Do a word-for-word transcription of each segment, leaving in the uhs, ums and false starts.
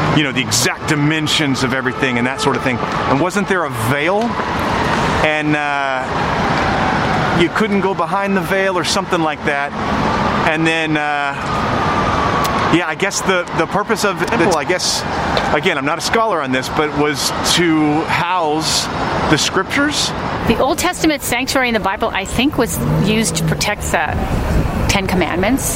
you know, the exact dimensions of everything and that sort of thing. And wasn't there a veil? And uh, you couldn't go behind the veil or something like that. And then, uh, yeah, I guess the, the purpose of the temple, I guess, again, I'm not a scholar on this, but was to house the scriptures. The Old Testament sanctuary in the Bible, I think, was used to protect the Ten Commandments.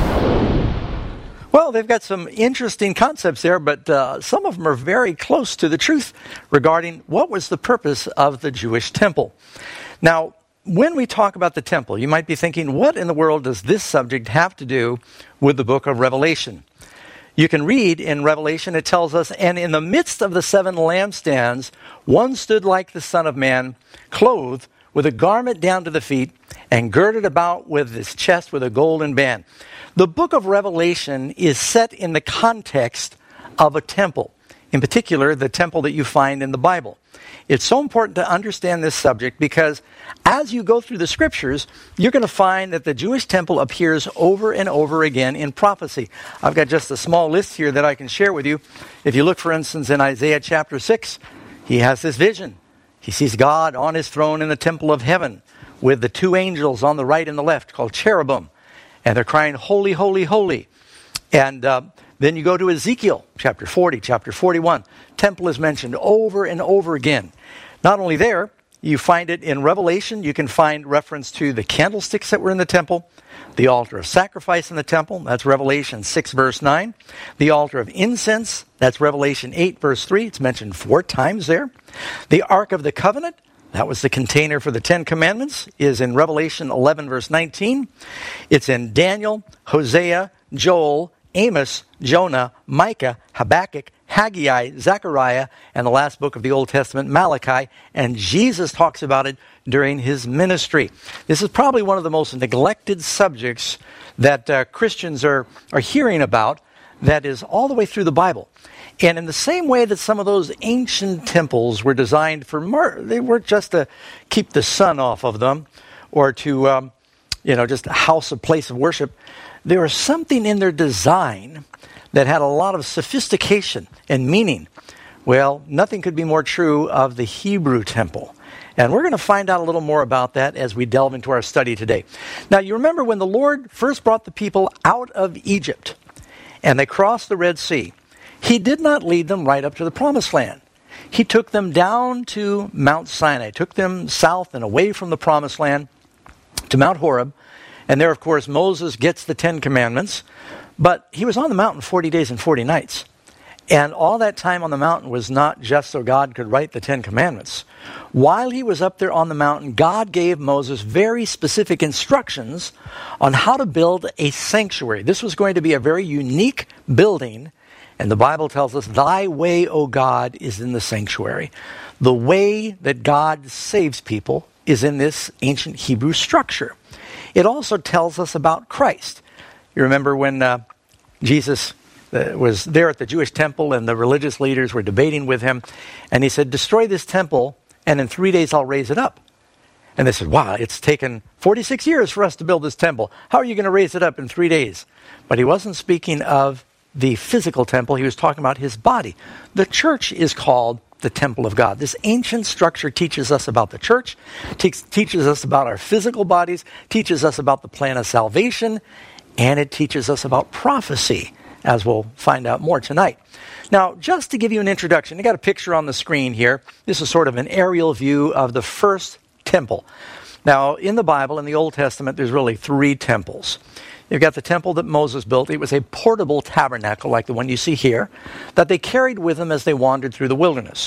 Well, they've got some interesting concepts there, but uh, some of them are very close to the truth regarding what was the purpose of the Jewish temple. Now, when we talk about the temple, you might be thinking, what in the world does this subject have to do with the book of Revelation? You can read in Revelation, it tells us, and in the midst of the seven lampstands, one stood like the Son of Man, clothed with a garment down to the feet, and girded about with his chest with a golden band. The book of Revelation is set in the context of a temple, in particular, the temple that you find in the Bible. It's so important to understand this subject because as you go through the scriptures, you're going to find that the Jewish temple appears over and over again in prophecy. I've got just a small list here that I can share with you. If you look, for instance, in Isaiah chapter six, he has this vision. He sees God on his throne in the temple of heaven with the two angels on the right and the left called cherubim. And they're crying, holy, holy, holy. And uh, then you go to Ezekiel chapter forty, chapter forty-one. Temple is mentioned over and over again. Not only there, you find it in Revelation. You can find reference to the candlesticks that were in the temple, the altar of sacrifice in the temple. That's Revelation six, verse nine. The altar of incense. That's Revelation eight, verse three. It's mentioned four times there. The Ark of the Covenant. That was the container for the Ten Commandments, is in Revelation eleven, verse nineteen. It's in Daniel, Hosea, Joel, Amos, Jonah, Micah, Habakkuk, Haggai, Zechariah, and the last book of the Old Testament, Malachi. And Jesus talks about it during his ministry. This is probably one of the most neglected subjects that uh, Christians are, are hearing about that is all the way through the Bible. And in the same way that some of those ancient temples were designed for, mur- they weren't just to keep the sun off of them or to, um, you know, just house a place of worship. There was something in their design that had a lot of sophistication and meaning. Well, nothing could be more true of the Hebrew temple. And we're going to find out a little more about that as we delve into our study today. Now, you remember when the Lord first brought the people out of Egypt and they crossed the Red Sea, he did not lead them right up to the Promised Land. He took them down to Mount Sinai, took them south and away from the Promised Land to Mount Horeb. And there, of course, Moses gets the Ten Commandments. But he was on the mountain forty days and forty nights. And all that time on the mountain was not just so God could write the Ten Commandments. While he was up there on the mountain, God gave Moses very specific instructions on how to build a sanctuary. This was going to be a very unique building. And the Bible tells us, thy way, O God, is in the sanctuary. The way that God saves people is in this ancient Hebrew structure. It also tells us about Christ. You remember when uh, Jesus uh, was there at the Jewish temple and the religious leaders were debating with him. And he said, destroy this temple and in three days I'll raise it up. And they said, wow, it's taken forty-six years for us to build this temple. How are you going to raise it up in three days? But he wasn't speaking of the physical temple. He was talking about his body. The church is called the temple of God. This ancient structure teaches us about the church, te- teaches us about our physical bodies, teaches us about the plan of salvation, and it teaches us about prophecy, as we'll find out more tonight. Now, just to give you an introduction, I got a picture on the screen here. This is sort of an aerial view of the first temple. Now, in the Bible, in the Old Testament, there's really three temples. You've got the temple that Moses built. It was a portable tabernacle like the one you see here that they carried with them as they wandered through the wilderness.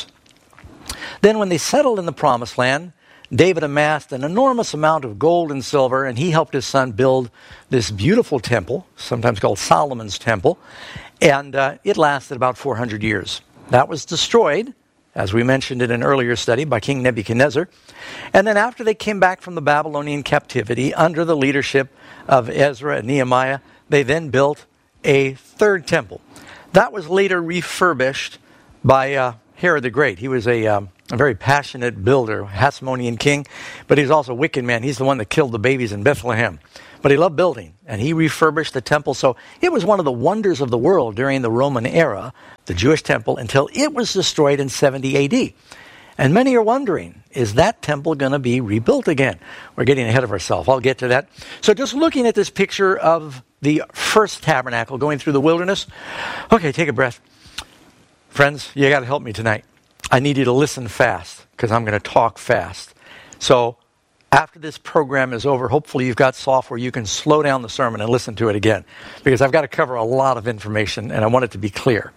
Then when they settled in the Promised Land, David amassed an enormous amount of gold and silver, and he helped his son build this beautiful temple, sometimes called Solomon's Temple, and uh, it lasted about four hundred years. That was destroyed, as we mentioned in an earlier study, by King Nebuchadnezzar. And then after they came back from the Babylonian captivity, under the leadership of Ezra and Nehemiah, they then built a third temple. That was later refurbished by uh, Herod the Great. He was a um, a very passionate builder, Hasmonean king, but he's also a wicked man. He's the one that killed the babies in Bethlehem. But he loved building, and he refurbished the temple. So it was one of the wonders of the world during the Roman era, the Jewish temple, until it was destroyed in seventy A D. And many are wondering, is that temple going to be rebuilt again? We're getting ahead of ourselves. I'll get to that. So just looking at this picture of the first tabernacle going through the wilderness. Okay, take a breath. Friends, you got to help me tonight. I need you to listen fast because I'm going to talk fast. So after this program is over, hopefully you've got software you can slow down the sermon and listen to it again, because I've got to cover a lot of information and I want it to be clear.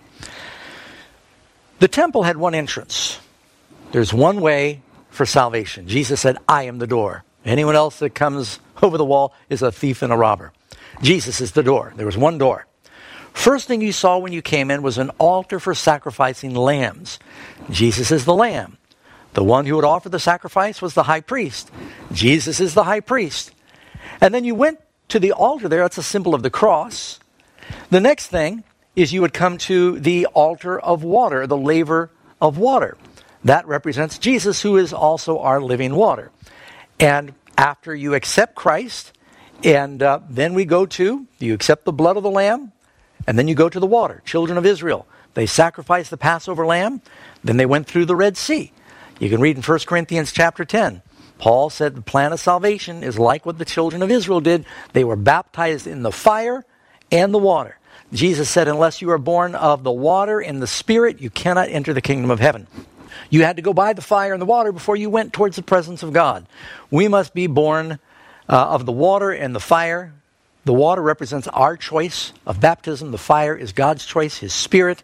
The temple had one entrance. There's one way for salvation. Jesus said, I am the door. Anyone else that comes over the wall is a thief and a robber. Jesus is the door. There was one door. First thing you saw when you came in was an altar for sacrificing lambs. Jesus is the lamb. The one who would offer the sacrifice was the high priest. Jesus is the high priest. And then you went to the altar there. That's a symbol of the cross. The next thing is you would come to the altar of water, the laver of water. That represents Jesus, who is also our living water. And after you accept Christ, and uh, then we go to, you accept the blood of the lamb, and then you go to the water. Children of Israel, they sacrificed the Passover lamb, then they went through the Red Sea. You can read in First Corinthians chapter ten. Paul said the plan of salvation is like what the children of Israel did. They were baptized in the fire and the water. Jesus said, unless you are born of the water and the Spirit, you cannot enter the kingdom of heaven. You had to go by the fire and the water before you went towards the presence of God. We must be born uh, of the water and the fire. The water represents our choice of baptism. The fire is God's choice, His Spirit.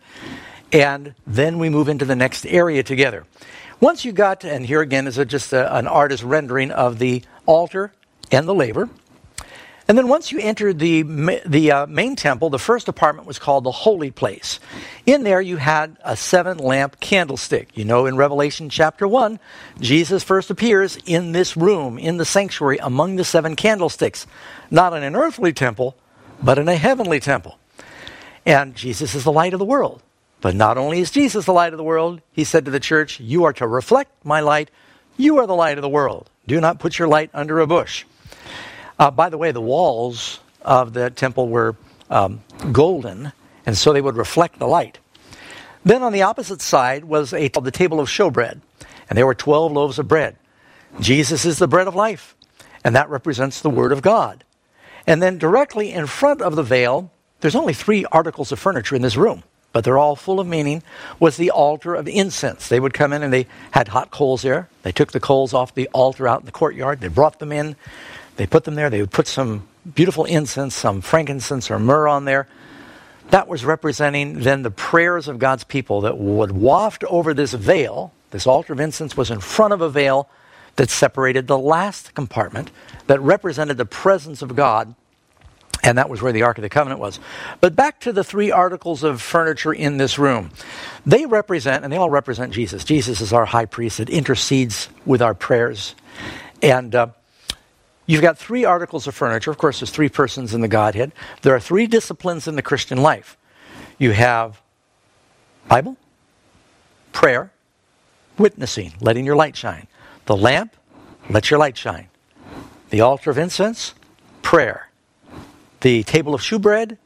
And then we move into the next area together. Once you got, and here again is a, just a, an artist rendering of the altar and the laver. And then once you entered the the uh, main temple, the first apartment was called the Holy Place. In there you had a seven-lamp candlestick. You know, in Revelation chapter one, Jesus first appears in this room, in the sanctuary, among the seven candlesticks. Not in an earthly temple, but in a heavenly temple. And Jesus is the light of the world. But not only is Jesus the light of the world, He said to the church, you are to reflect my light. You are the light of the world. Do not put your light under a bush. Uh, by the way, the walls of the temple were um, golden, and so they would reflect the light. Then on the opposite side was a, the table of showbread, and there were twelve loaves of bread. Jesus is the bread of life, and that represents the Word of God. And then directly in front of the veil, there's only three articles of furniture in this room, but they're all full of meaning, was the altar of incense. They would come in and they had hot coals there. They took the coals off the altar out in the courtyard. They brought them in. They put them there. They would put some beautiful incense, some frankincense or myrrh on there. That was representing then the prayers of God's people that would waft over this veil. This altar of incense was in front of a veil that separated the last compartment that represented the presence of God, and that was where the Ark of the Covenant was. But back to the three articles of furniture in this room. They represent, and they all represent Jesus. Jesus is our high priest that intercedes with our prayers. And uh, you've got three articles of furniture. Of course, there's three persons in the Godhead. There are three disciplines in the Christian life. You have Bible, prayer, witnessing, letting your light shine. The lamp, let your light shine. The altar of incense, prayer. The table of shewbread,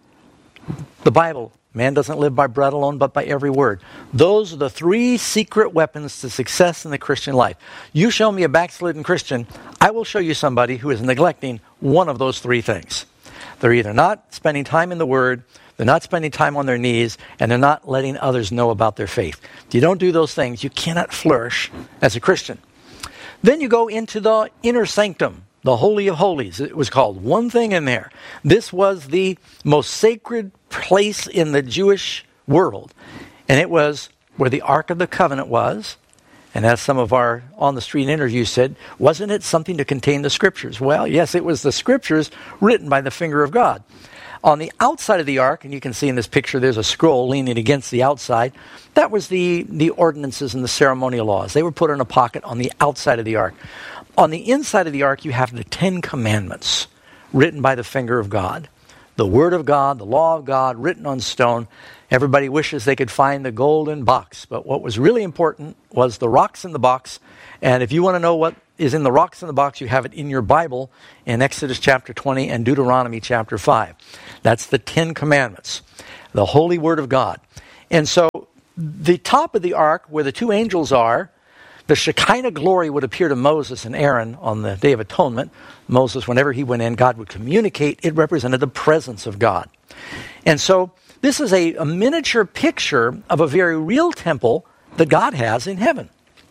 the Bible. Man doesn't live by bread alone, but by every word. Those are the three secret weapons to success in the Christian life. You show me a backslidden Christian, I will show you somebody who is neglecting one of those three things. They're either not spending time in the Word, they're not spending time on their knees, and they're not letting others know about their faith. If you don't do those things, you cannot flourish as a Christian. Then you go into the inner sanctum, the Holy of Holies. It was called one thing in there. This was the most sacred place in the Jewish world. And it was where the Ark of the Covenant was. And as some of our on-the-street interviews said, wasn't it something to contain the Scriptures? Well, yes, it was the Scriptures written by the finger of God. On the outside of the Ark, and you can see in this picture there's a scroll leaning against the outside, that was the, the ordinances and the ceremonial laws. They were put in a pocket on the outside of the Ark. On the inside of the Ark, you have the Ten Commandments written by the finger of God. the Word of God, the law of God written on stone. Everybody wishes they could find the golden box. But what was really important was the rocks in the box. And if you want to know what is in the rocks in the box, you have it in your Bible in Exodus chapter twenty and Deuteronomy chapter five. That's the Ten Commandments, the holy Word of God. And so the top of the ark where the two angels are, the Shekinah glory would appear to Moses and Aaron on the Day of Atonement. Moses, whenever he went in, God would communicate. It represented the presence of God. And so this is a, a miniature picture of a very real temple that God has in heaven.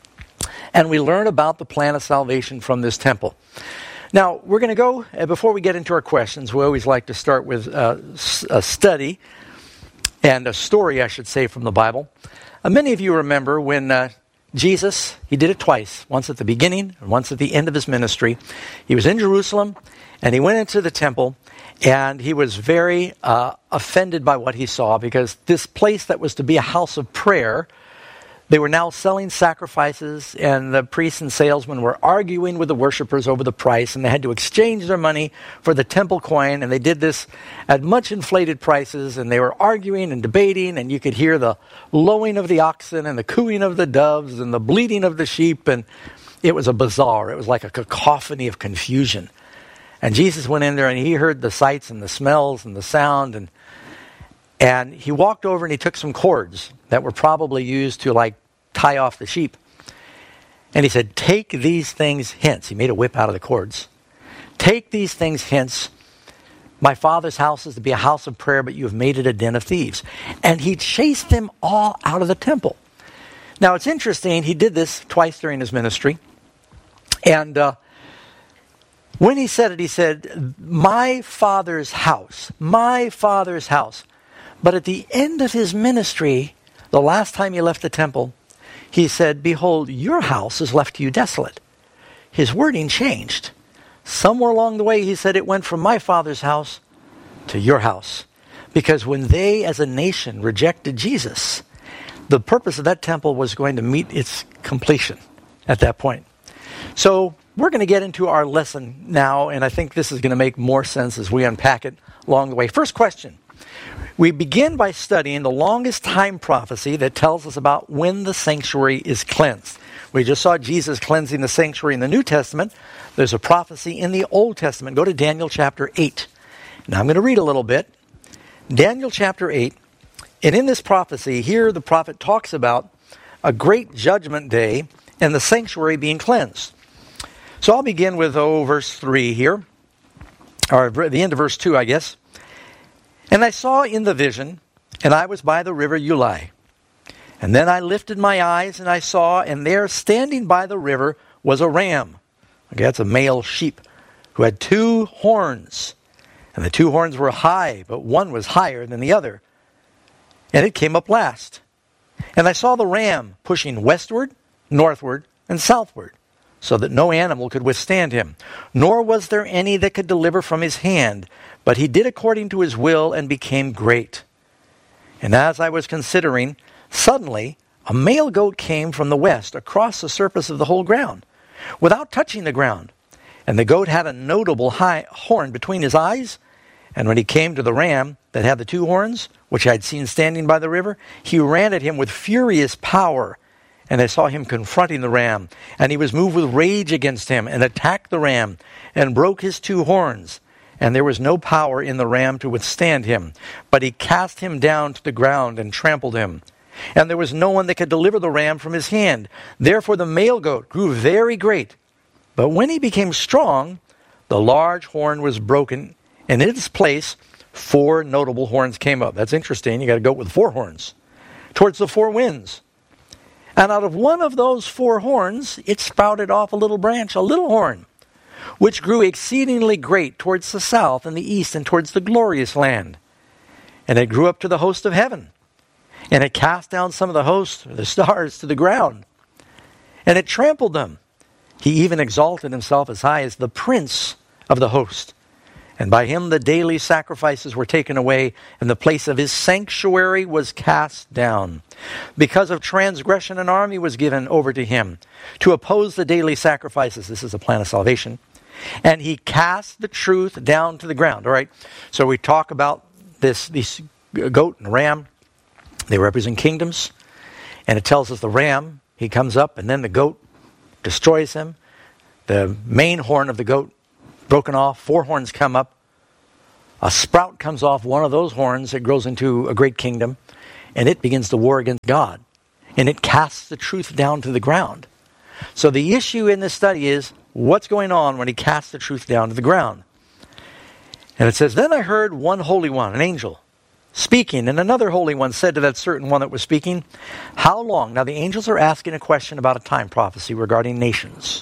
And we learn about the plan of salvation from this temple. Now, we're going to go, uh, before we get into our questions, we always like to start with uh, a study and a story, I should say, from the Bible. Uh, many of you remember when uh, Jesus, he did it twice, once at the beginning and once at the end of his ministry. He was in Jerusalem, and he went into the temple, and he was very uh, offended by what he saw, because this place that was to be a house of prayer, they were now selling sacrifices, and the priests and salesmen were arguing with the worshipers over the price, and they had to exchange their money for the temple coin, and they did this at much inflated prices, and they were arguing and debating, and you could hear the lowing of the oxen and the cooing of the doves and the bleating of the sheep, and it was a bazaar. It was like a cacophony of confusion. And Jesus went in there, and he heard the sights and the smells and the sound, and And he walked over and he took some cords that were probably used to like tie off the sheep. And he said, take these things hence. He made a whip out of the cords. Take these things hence. My Father's house is to be a house of prayer, but you have made it a den of thieves. And he chased them all out of the temple. Now it's interesting, he did this twice during his ministry. And uh, when he said it, he said, my Father's house, my Father's house. But at the end of his ministry, the last time he left the temple, he said, behold, your house is left to you desolate. His wording changed. Somewhere along the way, he said, it went from my Father's house to your house. Because when they, as a nation, rejected Jesus, the purpose of that temple was going to meet its completion at that point. So we're going to get into our lesson now, and I think this is going to make more sense as we unpack it along the way. First question. We begin by studying the longest time prophecy that tells us about when the sanctuary is cleansed. We just saw Jesus cleansing the sanctuary in the New Testament. There's a prophecy in the Old Testament. Go to Daniel chapter eight. Now I'm going to read a little bit. Daniel chapter eight. And in this prophecy, here the prophet talks about a great judgment day and the sanctuary being cleansed. So I'll begin with, oh, verse three here. Or the end of verse two, I guess. And I saw in the vision, and I was by the river Ulai. And then I lifted my eyes, and I saw, and there standing by the river was a ram. Okay, that's a male sheep, who had two horns. And the two horns were high, but one was higher than the other. And it came up last. And I saw the ram pushing westward, northward, and southward, so that no animal could withstand him. Nor was there any that could deliver from his hand. But he did according to his will and became great. And as I was considering, suddenly a male goat came from the west across the surface of the whole ground, without touching the ground. And the goat had a notable high horn between his eyes. And when he came to the ram that had the two horns, which I had seen standing by the river, he ran at him with furious power. And I saw him confronting the ram. And he was moved with rage against him and attacked the ram and broke his two horns. And there was no power in the ram to withstand him. But he cast him down to the ground and trampled him. And there was no one that could deliver the ram from his hand. Therefore the male goat grew very great. But when he became strong, the large horn was broken. And in its place, four notable horns came up. That's interesting. You got a goat with four horns. Towards the four winds. And out of one of those four horns, it sprouted off a little branch, a little horn, which grew exceedingly great towards the south and the east and towards the glorious land. And it grew up to the host of heaven. And it cast down some of the hosts, or the stars, to the ground. And it trampled them. He even exalted himself as high as the prince of the host. And by him the daily sacrifices were taken away, and the place of his sanctuary was cast down. Because of transgression, an army was given over to him to oppose the daily sacrifices. This is a plan of salvation. and he cast the truth down to the ground. All right, so we talk about this, these goat and ram. They represent kingdoms, and it tells us the ram, he comes up, and then the goat destroys him. The main horn of the goat broken off, four horns come up. A sprout comes off one of those horns. It grows into a great kingdom, and it begins to war against God. And it casts the truth down to the ground. So the issue in this study is, what's going on when he casts the truth down to the ground? And it says, then I heard one holy one, an angel, speaking, and another holy one said to that certain one that was speaking, how long? Now the angels are asking a question about a time prophecy regarding nations.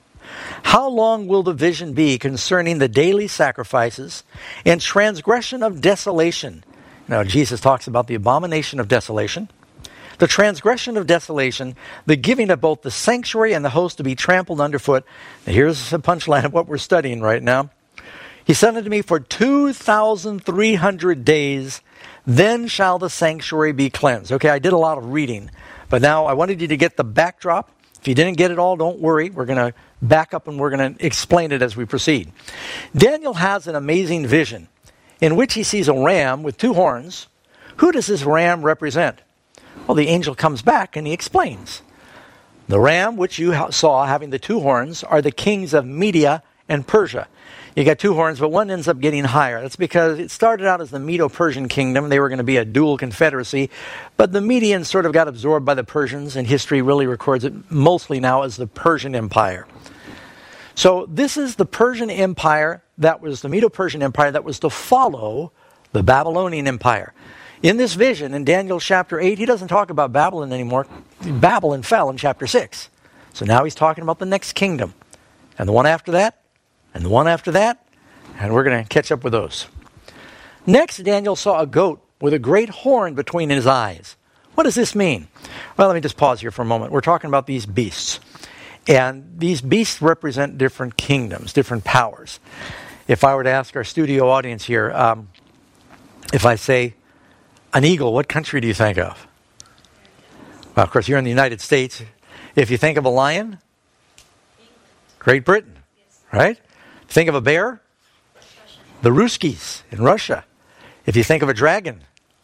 How long will the vision be concerning the daily sacrifices and transgression of desolation? Now Jesus talks about the abomination of desolation, the transgression of desolation, the giving of both the sanctuary and the host to be trampled underfoot. Now here's the punchline of what we're studying right now. He said unto me, for two thousand three hundred days, then shall the sanctuary be cleansed. Okay, I did a lot of reading, but now I wanted you to get the backdrop. If you didn't get it all, don't worry. We're going to back up and we're going to explain it as we proceed. Daniel has an amazing vision in which he sees a ram with two horns. Who does this ram represent? Well, the angel comes back and he explains. The ram which you saw having the two horns are the kings of Media and Persia. You got two horns, but one ends up getting higher. That's because it started out as the Medo-Persian kingdom. They were going to be a dual confederacy. But the Medians sort of got absorbed by the Persians, and history really records it mostly now as the Persian Empire. So this is the Persian Empire that was the Medo-Persian Empire that was to follow the Babylonian Empire. In this vision, in Daniel chapter eight, he doesn't talk about Babylon anymore. Babylon fell in chapter six. So now he's talking about the next kingdom. And the one after that, and the one after that, and we're going to catch up with those. Next, Daniel saw a goat with a great horn between his eyes. What does this mean? Well, let me just pause here for a moment. We're talking about these beasts. And these beasts represent different kingdoms, different powers. If I were to ask our studio audience here, um, if I say, an eagle, what country do you think of? Well, of course, you're in the United States. If you think of a lion, Great Britain, right? Think of a bear? The Ruskies in Russia. If you think of a dragon?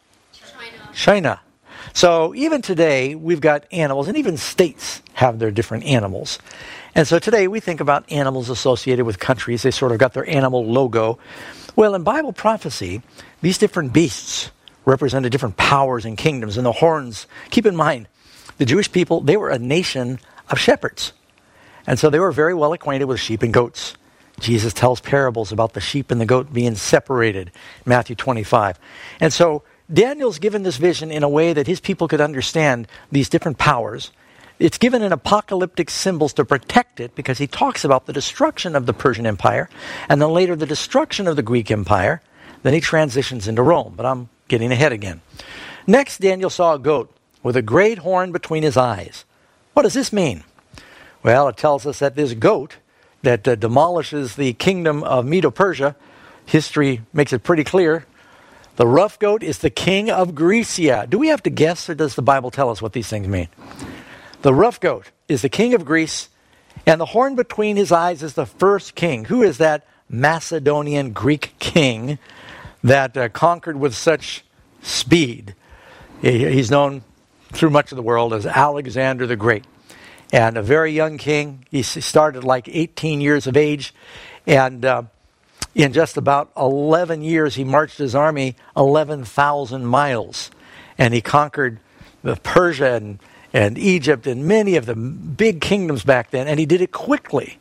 China. China. So even today, we've got animals, and even states have their different animals. And so today, we think about animals associated with countries. They sort of got their animal logo. Well, in Bible prophecy, these different beasts represented different powers and kingdoms. And the horns, keep in mind, the Jewish people, they were a nation of shepherds. And so they were very well acquainted with sheep and goats. Jesus tells parables about the sheep and the goat being separated, Matthew twenty-five. And so Daniel's given this vision in a way that his people could understand these different powers. It's given in apocalyptic symbols to protect it, because he talks about the destruction of the Persian Empire, and then later the destruction of the Greek Empire. Then he transitions into Rome, but I'm getting ahead again. Next, Daniel saw a goat with a great horn between his eyes. What does this mean? Well, it tells us that this goat that uh, demolishes the kingdom of Medo-Persia, history makes it pretty clear. The rough goat is the king of Grecia. Do we have to guess, or does the Bible tell us what these things mean? The rough goat is the king of Greece, and the horn between his eyes is the first king. Who is that Macedonian Greek king that uh, conquered with such speed? He, he's known through much of the world as Alexander the Great. And a very young king. He started like eighteen years of age. And uh, in just about eleven years, he marched his army eleven thousand miles. And he conquered the Persia and, and Egypt and many of the big kingdoms back then. And he did it quickly.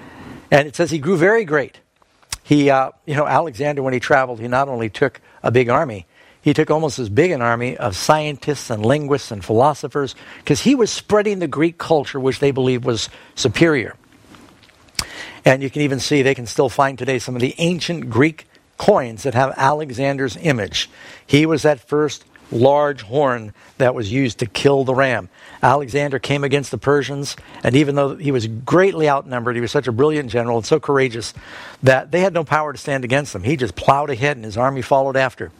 And it says he grew very great. He, uh, you know, Alexander, when he traveled, he not only took a big army, he took almost as big an army of scientists and linguists and philosophers, because he was spreading the Greek culture, which they believed was superior. And you can even see, they can still find today some of the ancient Greek coins that have Alexander's image. He was that first large horn that was used to kill the ram. Alexander came against the Persians, and even though he was greatly outnumbered, he was such a brilliant general and so courageous that they had no power to stand against him. He just plowed ahead, and his army followed after.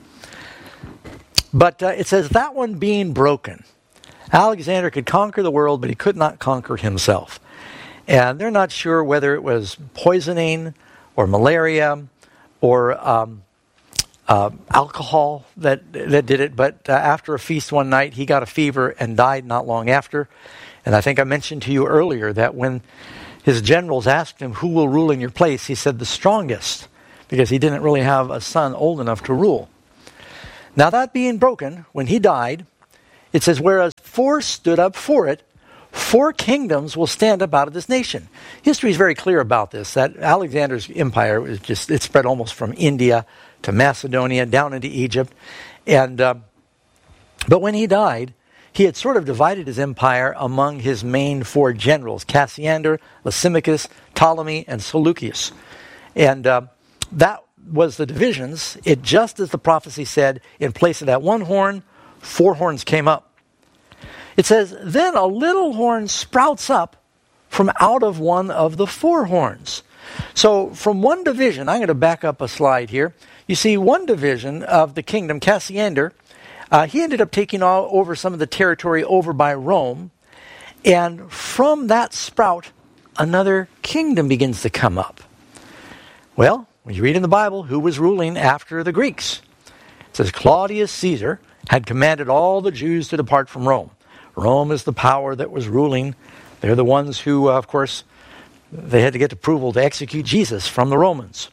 But uh, it says, that one being broken. Alexander could conquer the world, but he could not conquer himself. And they're not sure whether it was poisoning or malaria or um, uh, alcohol that that did it. But uh, after a feast one night, he got a fever and died not long after. And I think I mentioned to you earlier that when his generals asked him, who will rule in your place, he said the strongest, because he didn't really have a son old enough to rule. Now that being broken, when he died, it says, whereas four stood up for it, four kingdoms will stand up out of this nation. History is very clear about this, that Alexander's empire was just, it spread almost from India to Macedonia, down into Egypt. And uh, but when he died, he had sort of divided his empire among his main four generals, Cassander, Lysimachus, Ptolemy, and Seleucus. And uh, that was the divisions. It just as the prophecy said, in place of that one horn, four horns came up. It says, then a little horn sprouts up from out of one of the four horns. So from one division, I'm going to back up a slide here. You see one division of the kingdom, Cassander, uh, he ended up taking all over some of the territory over by Rome. And from that sprout, another kingdom begins to come up. Well, when you read in the Bible, who was ruling after the Greeks? It says Claudius Caesar had commanded all the Jews to depart from Rome. Rome is the power that was ruling. They're the ones who, uh, of course, they had to get approval to execute Jesus from the Romans.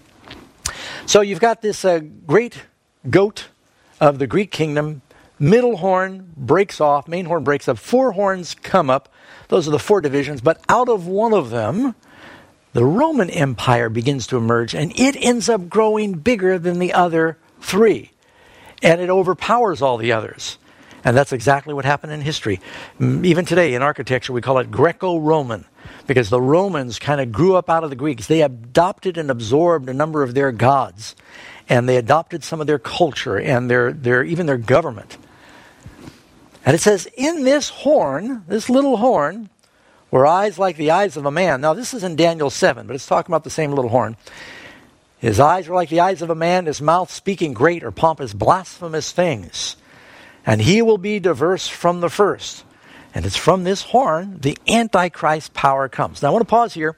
So you've got this uh, great goat of the Greek kingdom. Middle horn breaks off. Main horn breaks up. Four horns come up. Those are the four divisions. But out of one of them, the Roman Empire begins to emerge, and it ends up growing bigger than the other three. And it overpowers all the others. And that's exactly what happened in history. Even today in architecture, we call it Greco-Roman, because the Romans kind of grew up out of the Greeks. They adopted and absorbed a number of their gods, and they adopted some of their culture and their, their even their government. And it says, in this horn, this little horn, were eyes like the eyes of a man. Now, this is in Daniel seven, but it's talking about the same little horn. His eyes were like the eyes of a man, his mouth speaking great or pompous, blasphemous things. And he will be diverse from the first. And it's from this horn the Antichrist power comes. Now, I want to pause here.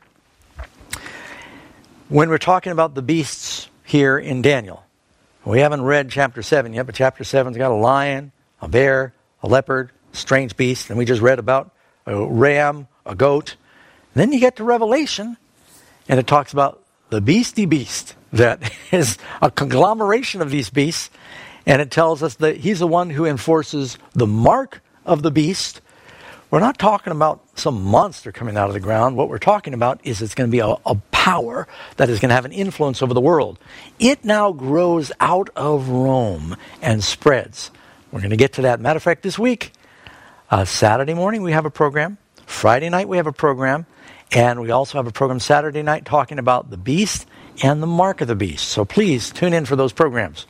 When we're talking about the beasts here in Daniel, we haven't read chapter seven yet, but chapter seven's got a lion, a bear, a leopard, a strange beast, and we just read about a ram, a goat. And then you get to Revelation, and it talks about the beastie beast that is a conglomeration of these beasts, and it tells us that he's the one who enforces the mark of the beast. We're not talking about some monster coming out of the ground. What we're talking about is it's going to be a, a power that is going to have an influence over the world. It now grows out of Rome and spreads. We're going to get to that. Matter of fact, this week, uh, Saturday morning we have a program. Friday night we have a program. And we also have a program Saturday night talking about the beast and the mark of the beast. So please tune in for those programs.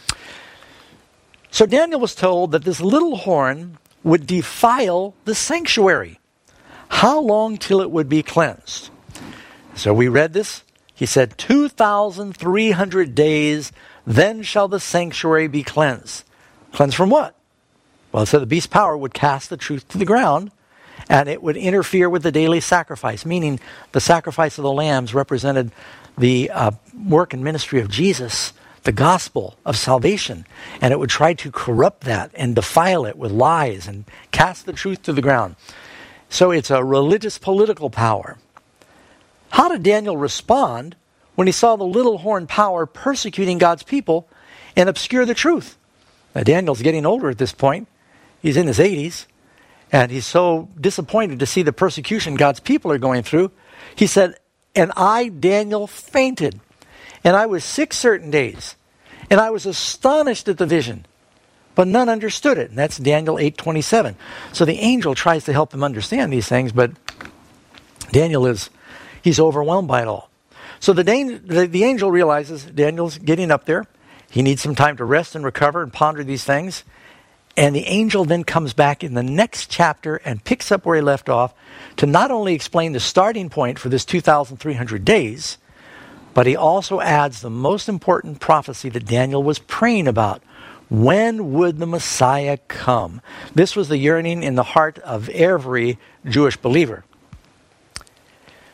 So Daniel was told that this little horn would defile the sanctuary. How long till it would be cleansed? So we read this. He said, two thousand three hundred days, then shall the sanctuary be cleansed. Cleansed from what? Well, it said the beast's power would cast the truth to the ground, and it would interfere with the daily sacrifice, meaning the sacrifice of the lambs represented the uh, work and ministry of Jesus, the gospel of salvation, and it would try to corrupt that and defile it with lies and cast the truth to the ground. So it's a religious political power. How did Daniel respond when he saw the little horn power persecuting God's people and obscure the truth? Now, Daniel's getting older at this point. He's in his eighties, and he's so disappointed to see the persecution God's people are going through. He said, and I, Daniel, fainted. And I was sick certain days, and I was astonished at the vision, but none understood it. And that's Daniel eight twenty-seven. So the angel tries to help him understand these things, but Daniel is, he's overwhelmed by it all. So the, the, the angel realizes Daniel's getting up there. He needs some time to rest and recover and ponder these things. And the angel then comes back in the next chapter and picks up where he left off to not only explain the starting point for this two thousand three hundred days, but he also adds the most important prophecy that Daniel was praying about. When would the Messiah come? This was the yearning in the heart of every Jewish believer.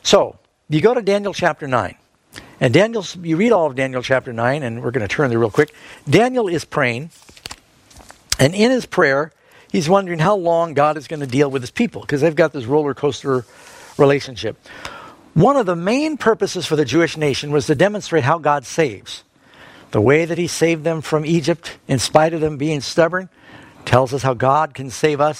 So, you go to Daniel chapter nine. And Daniel, you read all of Daniel chapter nine, and we're going to turn there real quick. Daniel is praying, and in his prayer, he's wondering how long God is going to deal with his people, because they've got this roller coaster relationship. One of the main purposes for the Jewish nation was to demonstrate how God saves. The way that he saved them from Egypt, in spite of them being stubborn, tells us how God can save us